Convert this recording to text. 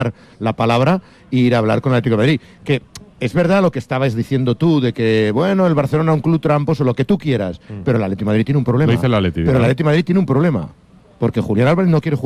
la palabra e ir a hablar con el Atlético de Madrid. Que es verdad lo que estabas diciendo tú, de que, bueno, el Barcelona es un club tramposo, lo que tú quieras, pero el Atlético de Madrid tiene un problema. Lo dice el Atlético, pero el ¿no? Atlético de Madrid tiene un problema, porque Julián Álvarez no quiere jugar